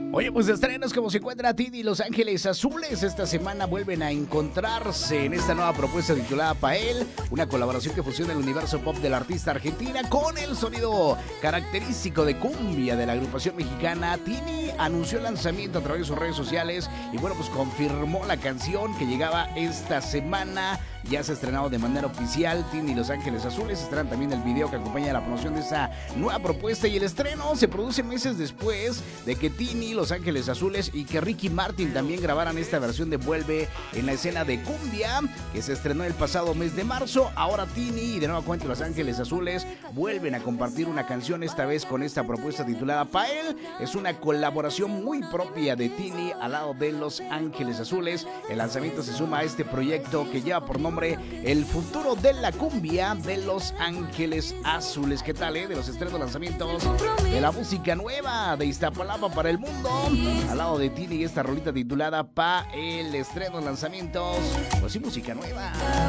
Oye, pues estrenos como se encuentra Tini y Los Ángeles Azules. Esta semana vuelven a encontrarse en esta nueva propuesta titulada Pael, una colaboración que fusiona el universo pop de la artista argentina con el sonido característico de cumbia de la agrupación mexicana. Tini anunció el lanzamiento a través de sus redes sociales y bueno, pues confirmó la canción que llegaba esta semana. Ya se ha estrenado de manera oficial Tini y Los Ángeles Azules. Estrenan también el video que acompaña la promoción de esa nueva propuesta y el estreno se produce meses después de que Tini, Los Ángeles Azules y que Ricky Martin también grabaran esta versión de Vuelve en la escena de cumbia que se estrenó el pasado mes de marzo. Ahora Tini y de nueva cuenta Los Ángeles Azules vuelven a compartir una canción, esta vez con esta propuesta titulada Pael. Es una colaboración muy propia de Tini al lado de Los Ángeles Azules. El lanzamiento se suma a este proyecto que lleva por nombre El futuro de la cumbia de Los Ángeles Azules. ¿Qué tal, de los estrenos lanzamientos de la música nueva de Iztapalapa para el mundo? Al lado de Tini, esta rolita titulada Pa el estreno lanzamientos, pues sí, música nueva.